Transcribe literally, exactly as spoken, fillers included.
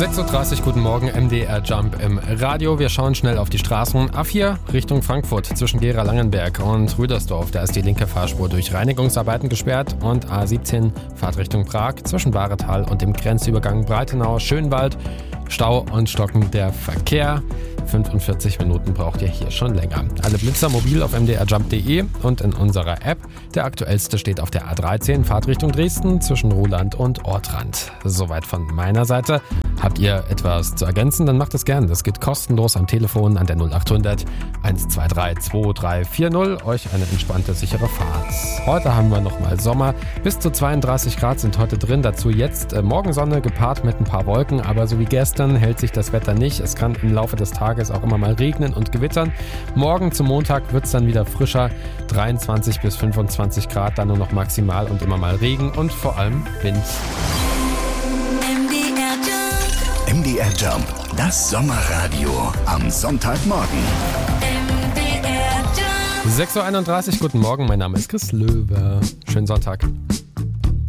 sechs Uhr dreißig, guten Morgen, M D R Jump im Radio. Wir schauen schnell auf die Straßen. A vier Richtung Frankfurt zwischen Gera-Langenberg und Rüdersdorf. Da ist die linke Fahrspur durch Reinigungsarbeiten gesperrt. Und A siebzehn Fahrt Richtung Prag zwischen Bahretal und dem Grenzübergang Breitenau-Schönwald. Stau und stockend der Verkehr. fünfundvierzig Minuten braucht ihr hier schon länger. Alle Blitzer mobil auf m d r jump punkt d e und in unserer App. Der aktuellste steht auf der A dreizehn, Fahrt Richtung Dresden zwischen Ruhland und Ortrand. Soweit von meiner Seite. Habt ihr etwas zu ergänzen, dann macht es gern. Das geht kostenlos am Telefon an der null acht hundert eins zwei drei zwei drei vier null. Euch eine entspannte, sichere Fahrt. Heute haben wir nochmal Sommer. Bis zu zweiunddreißig Grad sind heute drin. Dazu jetzt äh, Morgensonne gepaart mit ein paar Wolken. Aber so wie gestern hält sich das Wetter nicht. Es kann im Laufe des Tages auch immer mal regnen und gewittern. Morgen zum Montag wird es dann wieder frischer. dreiundzwanzig bis fünfundzwanzig Grad, dann nur noch maximal und immer mal Regen und vor allem Wind. M D R Jump, das Sommerradio am Sonntagmorgen. sechs Uhr einunddreißig, guten Morgen, mein Name ist Chris Löwe. Schönen Sonntag.